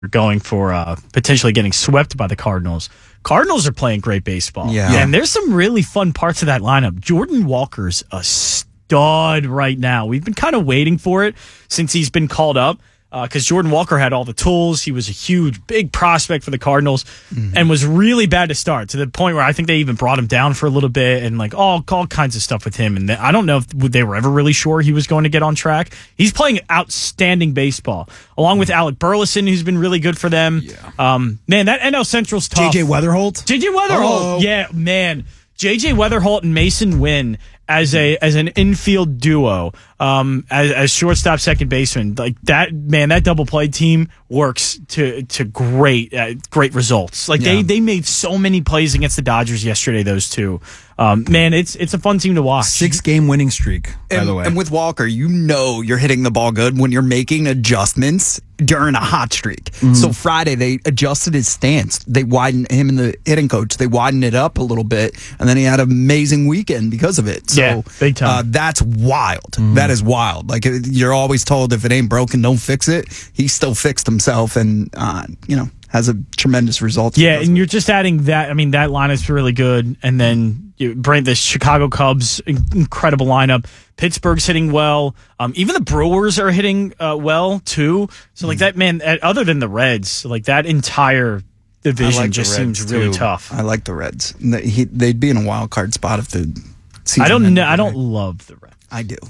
going for potentially getting swept by the Cardinals. Cardinals are playing great baseball. Yeah. And there's some really fun parts of that lineup. Jordan Walker's a stud right now. We've been kind of waiting for it since he's been called up because Jordan Walker had all the tools. He was a huge, big prospect for the Cardinals and was really bad to start to the point where I think they even brought him down for a little bit and like all kinds of stuff with him. And I don't know if they were ever really sure he was going to get on track. He's playing outstanding baseball along with Alec Burleson, who's been really good for them. Yeah. Man, that NL Central's tough. JJ Weatherholt? JJ Weatherholt. Yeah, man. JJ Weatherholt and Mason Wynn as an infield duo, as shortstop, second baseman, like that, man, that double play team works to great results. Like they made so many plays against the Dodgers yesterday, those two. Man, it's a fun team to watch. 6-game winning streak, by the way. And with Walker, you're hitting the ball good when you're making adjustments during a hot streak. So Friday, they adjusted his stance. They widened him and the hitting coach. They widened it up a little bit, and then he had an amazing weekend because of it. So, yeah, big time. That's wild. That is wild. Like, you're always told if it ain't broken, don't fix it. He still fixed himself and, has a tremendous result. Yeah, and you're just adding that. I mean, that lineup's really good. And then you bring the Chicago Cubs, incredible lineup. Pittsburgh's hitting well. Even the Brewers are hitting well, too. So, like that, man, other than the Reds, like that entire division just seems really tough. I like the Reds. They'd be in a wild card spot if the season I don't ended know. I today. don't love the Reds. I do.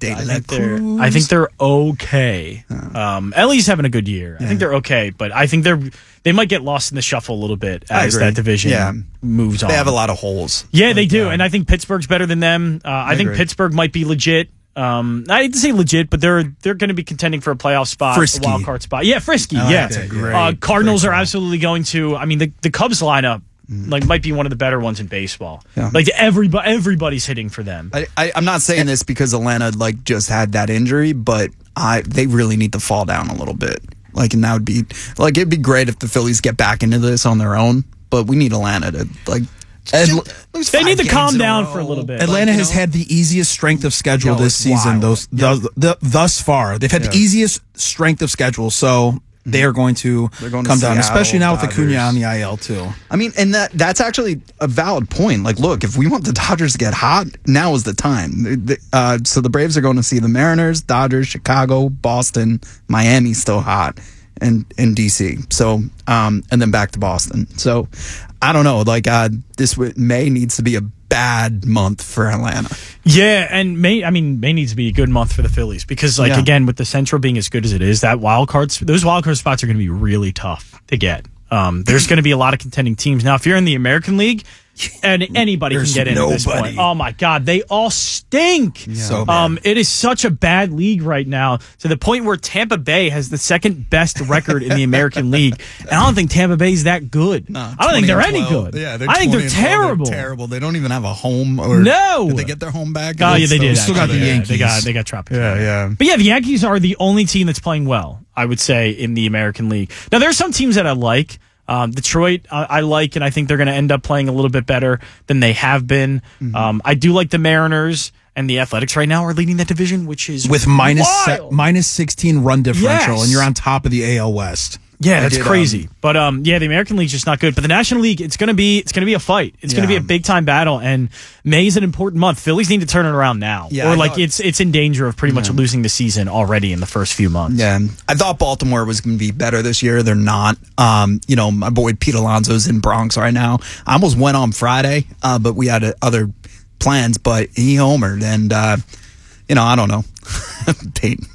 I think they're okay. Ellie's having a good year. I think they're okay, but I think they might get lost in the shuffle a little bit as that division moves on. They have a lot of holes. Yeah, they do, and I think Pittsburgh's better than them. I think Pittsburgh might be legit. I hate to say legit, but they're going to be contending for a playoff spot, Frisky. a wild card spot. Yeah, frisky. That's a great Cardinals are absolutely going to. I mean, the Cubs lineup might be one of the better ones in baseball. Yeah. Like everybody's hitting for them. I'm not saying this because Atlanta just had that injury, but they really need to fall down a little bit. Like, and that would be it'd be great if the Phillies get back into this on their own, but we need Atlanta to They need to calm down for a little bit. Atlanta has had the easiest strength of schedule this season. Thus far, they've had the easiest strength of schedule. So they are going to come down, Seattle, especially now with Dodgers. Acuna on the IL too. I mean, and that's actually a valid point. Like, look, if we want the Dodgers to get hot, now is the time. So the Braves are going to see the Mariners, Dodgers, Chicago, Boston, Miami's still hot, and DC. So, and then back to Boston. So, I don't know. Like, May needs to be a bad month for Atlanta. Yeah, and May needs to be a good month for the Phillies because, again, with the Central being as good as it is, those wild card spots are going to be really tough to get. There's going to be a lot of contending teams. Now, if you're in the American League, and anybody can get in at this point. Oh my God, they all stink. Yeah. So bad. It is such a bad league right now to the point where Tampa Bay has the second best record in the American League, and I don't think Tampa Bay is that good. No, I don't think they're any 20-12. good. Yeah, I think they're terrible. They're terrible. They don't even have a home. Or No. Did they get their home back? Oh yeah, they did. Still got the Yankees. They got Tropics. Yeah. But yeah, the Yankees are the only team that's playing well, I would say, in the American League. Now, there are some teams that I like. Detroit, I like, and I think they're going to end up playing a little bit better than they have been. I do like the Mariners, and the Athletics right now are leading that division, which is with wild. minus 16 run differential, Yes. and you're on top of the AL West. Yeah, that's crazy. But the American League's just not good. But the National League, it's going to be a fight. It's going to be a big time battle, and May is an important month. Phillies need to turn it around now, Yeah, or it's in danger of pretty much losing the season already in the first few months. Yeah, I thought Baltimore was going to be better this year. They're not. My boy Pete Alonso's in Bronx right now. I almost went on Friday, but we had other plans. But he homered, and I don't know, Peyton.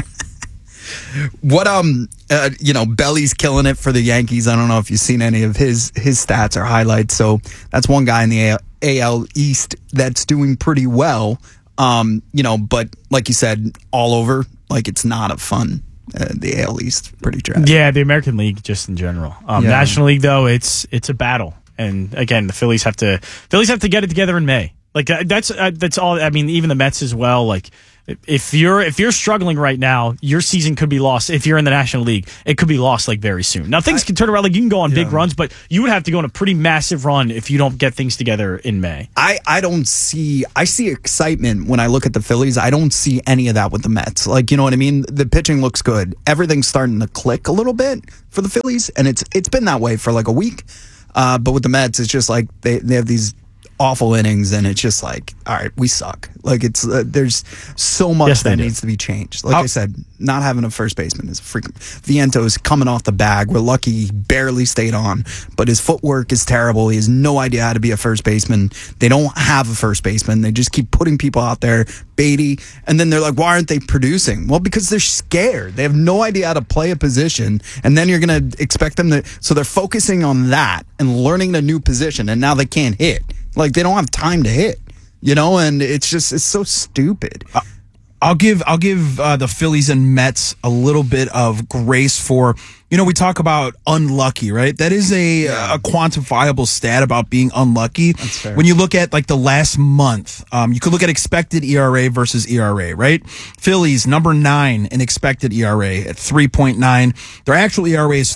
What Belly's killing it for the Yankees. I don't know if you've seen any of his stats or highlights. So that's one guy in the AL East that's doing pretty well. But like you said, all over, like it's not a fun. The AL East pretty trash. Yeah, the American League just in general. National League though, it's a battle, and again, the Phillies have to get it together in May. Like that's all. I mean, even the Mets as well. Like if you're struggling right now, your season could be lost. If you're in the National League, it could be lost like very soon. Now things can turn around. Like you can go on big runs, but you would have to go on a pretty massive run if you don't get things together in May. I see excitement when I look at the Phillies. I don't see any of that with the Mets. Like, you know what I mean? The pitching looks good. Everything's starting to click a little bit for the Phillies, and it's been that way for like a week. But with the Mets, it's just like they have these awful innings, and it's just like, all right, we suck. Like it's there's so much that needs to be changed. Like I said, not having a first baseman is freaking. Viento's coming off the bag. We're lucky he barely stayed on, but his footwork is terrible. He has no idea how to be a first baseman. They don't have a first baseman. They just keep putting people out there, Beatty, and then they're like, why aren't they producing? Well, because they're scared. They have no idea how to play a position, and then you're gonna expect them to. So they're focusing on that and learning a new position, and now they can't hit. Like they don't have time to hit, you know, and it's so stupid. I'll give the Phillies and Mets a little bit of grace for, you know, we talk about unlucky, right? That is a quantifiable stat about being unlucky. That's fair. When you look at like the last month, you could look at expected ERA versus ERA, right? Phillies, number 9 in expected ERA at 3.9. Their actual ERA is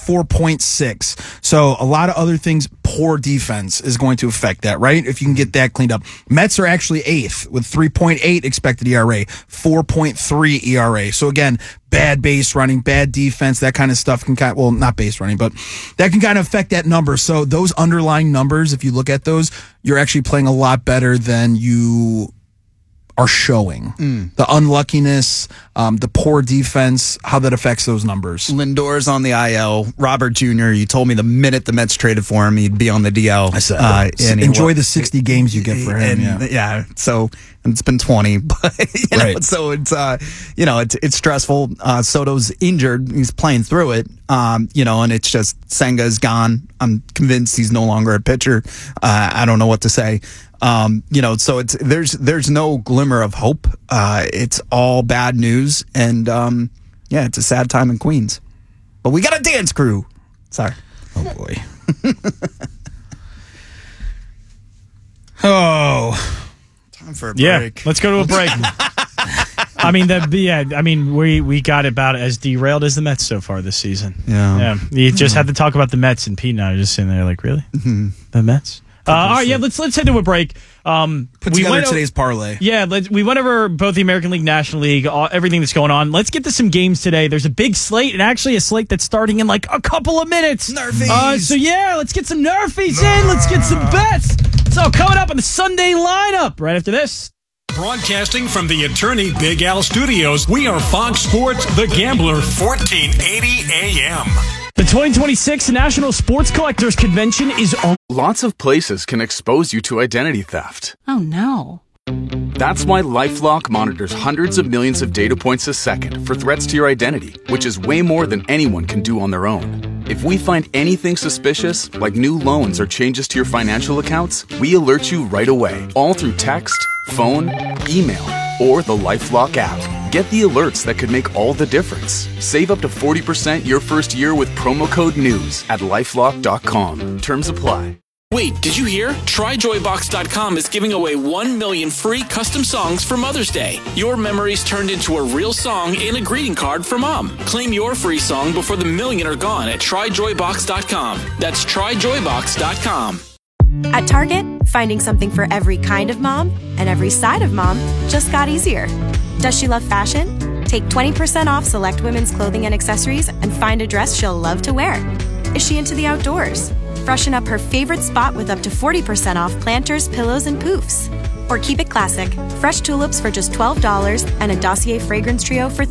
4.6. So a lot of other things, poor defense is going to affect that, right? If you can get that cleaned up. Mets are actually 8th with 3.8 expected ERA, 4.3 ERA. So again, bad base running, bad defense, that kind of stuff can not base running, but that can kind of affect that number. So those underlying numbers, if you look at those, you're actually playing a lot better than you are showing. The unluckiness, the poor defense, how that affects those numbers. Lindor's on the IL. Robert Jr., you told me the minute the Mets traded for him, he'd be on the DL. I said, enjoy the 60 games you get for him. So it's been 20, but you know, so it's it's stressful. Soto's injured; he's playing through it. You know, and it's just Senga's gone. I'm convinced he's no longer a pitcher. I don't know what to say. You know, so there's no glimmer of hope. It's all bad news, and it's a sad time in Queens. But we got a dance crew. Sorry. Oh boy. Oh. Time for a break. Let's go to a break. I mean, we got about as derailed as the Mets so far this season. Yeah. You just had to talk about the Mets, and Pete and I are just sitting there like, really? The Mets? All right, let's head to a break. Put together today's parlay. Yeah, we went over both the American League, National League, everything that's going on. Let's get to some games today. There's a big slate, and actually a slate that's starting in like a couple of minutes. Nerfies. Let's get some Nerfies in. Let's get some bets. So coming up on the Sunday lineup right after this. Broadcasting from the Attorney Big Al Studios, we are Fox Sports The Gambler, 1480 AM. The 2026 National Sports Collectors Convention is on. Lots of places can expose you to identity theft. Oh, no. That's why LifeLock monitors hundreds of millions of data points a second for threats to your identity, which is way more than anyone can do on their own. If we find anything suspicious, like new loans or changes to your financial accounts, we alert you right away, all through text, phone, email, or the LifeLock app. Get the alerts that could make all the difference. Save up to 40% your first year with promo code NEWS at LifeLock.com. Terms apply. Wait, did you hear? TryJoyBox.com is giving away 1 million free custom songs for Mother's Day. Your memories turned into a real song and a greeting card for Mom. Claim your free song before the million are gone at TryJoyBox.com. That's TryJoyBox.com. At Target, finding something for every kind of mom and every side of mom just got easier. Does she love fashion? Take 20% off select women's clothing and accessories and find a dress she'll love to wear. Is she into the outdoors? Freshen up her favorite spot with up to 40% off planters, pillows, and poofs. Or keep it classic, fresh tulips for just $12 and a Dossier fragrance trio for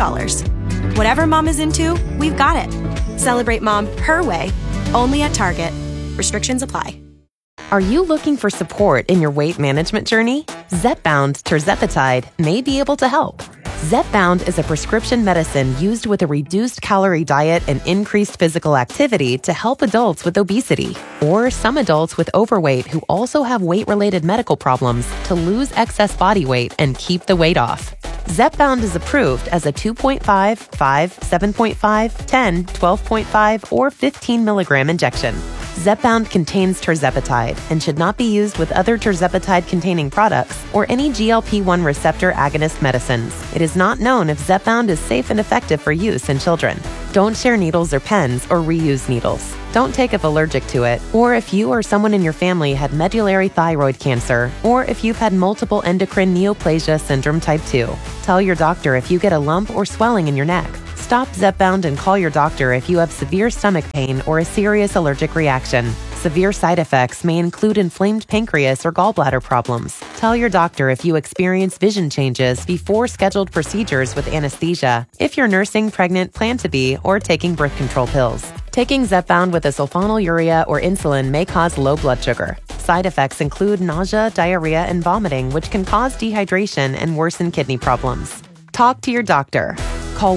$32. Whatever mom is into, we've got it. Celebrate mom her way, only at Target. Restrictions apply. Are you looking for support in your weight management journey? Zepbound tirzepatide may be able to help. Zepbound is a prescription medicine used with a reduced calorie diet and increased physical activity to help adults with obesity or some adults with overweight who also have weight-related medical problems to lose excess body weight and keep the weight off. Zepbound is approved as a 2.5, 5, 7.5, 10, 12.5, or 15 milligram injection. Zepbound contains tirzepatide and should not be used with other tirzepatide-containing products or any GLP-1 receptor agonist medicines. It is not known if Zepbound is safe and effective for use in children. Don't share needles or pens or reuse needles. Don't take if allergic to it, or if you or someone in your family had medullary thyroid cancer, or if you've had multiple endocrine neoplasia syndrome type 2. Tell your doctor if you get a lump or swelling in your neck. Stop Zepbound and call your doctor if you have severe stomach pain or a serious allergic reaction. Severe side effects may include inflamed pancreas or gallbladder problems. Tell your doctor if you experience vision changes before scheduled procedures with anesthesia, if you're nursing, pregnant, plan to be, or taking birth control pills. Taking Zepbound with a sulfonylurea or insulin may cause low blood sugar. Side effects include nausea, diarrhea, and vomiting, which can cause dehydration and worsen kidney problems. Talk to your doctor. Call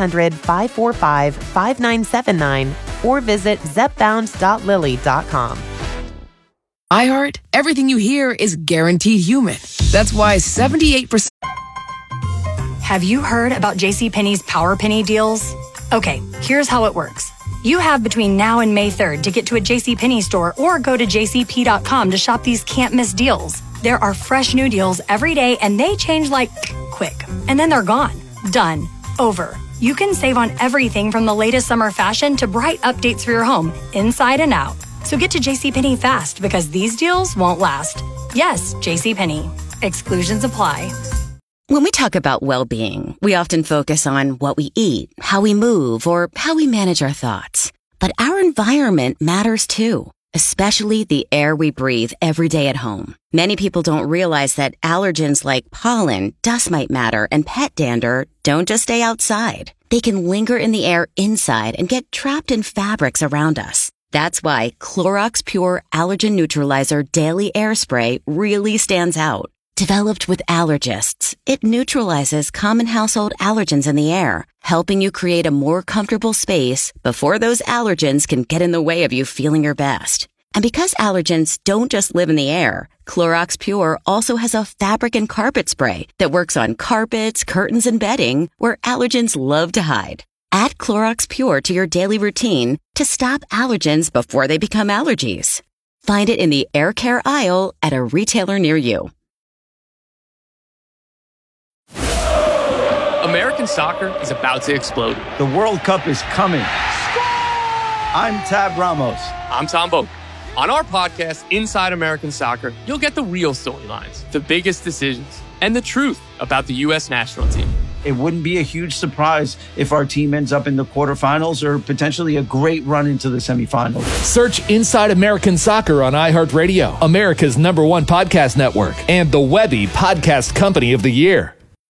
1-800-545-5979 or visit zepbound.lily.com. iHeart, everything you hear is guaranteed human. That's why 78%. Have you heard about JCPenney's Power Penny deals? Okay, here's how it works. You have between now and May 3rd to get to a JCPenney store or go to jcp.com to shop these can't-miss deals. There are fresh new deals every day, and they change like quick. And then they're gone. Done. Over. You can save on everything from the latest summer fashion to bright updates for your home, inside and out. So get to JCPenney fast because these deals won't last. Yes, JCPenney. Exclusions apply. When we talk about well-being, we often focus on what we eat, how we move, or how we manage our thoughts. But our environment matters too, especially the air we breathe every day at home. Many people don't realize that allergens like pollen, dust mite matter, and pet dander don't just stay outside. They can linger in the air inside and get trapped in fabrics around us. That's why Clorox Pure Allergen Neutralizer Daily Air Spray really stands out. Developed with allergists, it neutralizes common household allergens in the air, helping you create a more comfortable space before those allergens can get in the way of you feeling your best. And because allergens don't just live in the air, Clorox Pure also has a fabric and carpet spray that works on carpets, curtains, and bedding where allergens love to hide. Add Clorox Pure to your daily routine to stop allergens before they become allergies. Find it in the air care aisle at a retailer near you. American soccer is about to explode. The World Cup is coming. I'm Tab Ramos. I'm Tom Boak. On our podcast, Inside American Soccer, you'll get the real storylines, the biggest decisions, and the truth about the U.S. national team. It wouldn't be a huge surprise if our team ends up in the quarterfinals or potentially a great run into the semifinals. Search Inside American Soccer on iHeartRadio, America's #1 podcast network, and the Webby Podcast Company of the Year.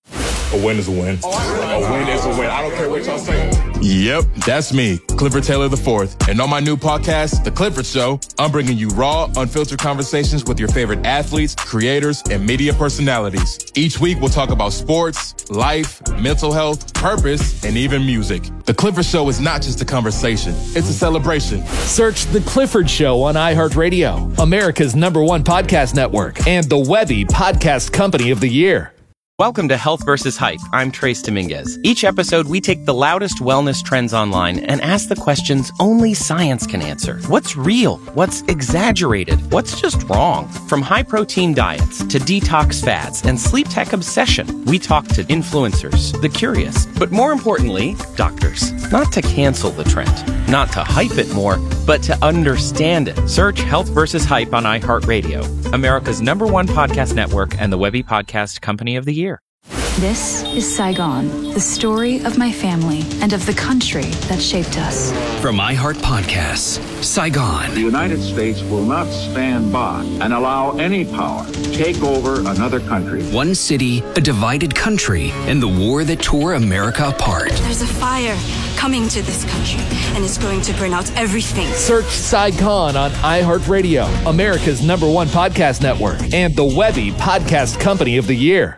A win is a win. A win is a win. I don't care what y'all say. Yep, that's me, Clifford Taylor IV. And on my new podcast, The Clifford Show, I'm bringing you raw, unfiltered conversations with your favorite athletes, creators, and media personalities. Each week, we'll talk about sports, life, mental health, purpose, and even music. The Clifford Show is not just a conversation. It's a celebration. Search The Clifford Show on iHeartRadio, America's #1 podcast network, and the Webby Podcast Company of the Year. Welcome to Health vs. Hype. I'm Trace Dominguez. Each episode, we take the loudest wellness trends online and ask the questions only science can answer. What's real? What's exaggerated? What's just wrong? From high-protein diets to detox fads and sleep tech obsession, we talk to influencers, the curious, but more importantly, doctors. Not to cancel the trend, not to hype it more, but to understand it. Search Health vs. Hype on iHeartRadio, America's #1 podcast network and the Webby Podcast Company of the Year. This is Saigon, the story of my family and of the country that shaped us. From iHeart Podcasts, Saigon. The United States will not stand by and allow any power to take over another country. One city, a divided country, and the war that tore America apart. There's a fire coming to this country, and it's going to burn out everything. Search Saigon on iHeartRadio, America's #1 podcast network, and the Webby Podcast Company of the Year.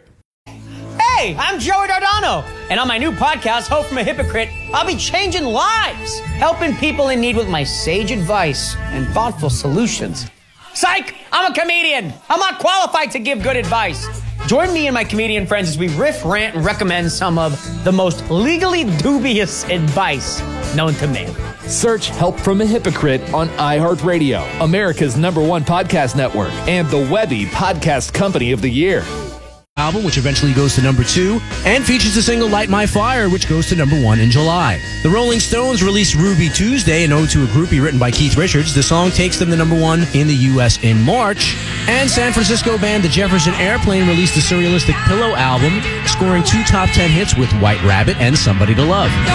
Hey, I'm Joey Dardano, and on my new podcast, Hope from a Hypocrite, I'll be changing lives, helping people in need with my sage advice and thoughtful solutions. Psych! I'm a comedian. I'm not qualified to give good advice. Join me and my comedian friends as we riff, rant, and recommend some of the most legally dubious advice known to man. Search Help from a Hypocrite on iHeartRadio, America's #1 podcast network, and the Webby Podcast Company of the Year. Album, which eventually goes to number 2, and features the single Light My Fire, which goes to number 1 in July. The Rolling Stones released Ruby Tuesday, an ode to a groupie written by Keith Richards. The song takes them to number 1 in the U.S. in March. And San Francisco band The Jefferson Airplane released the surrealistic Pillow album, scoring 2 top 10 hits with White Rabbit and Somebody to Love.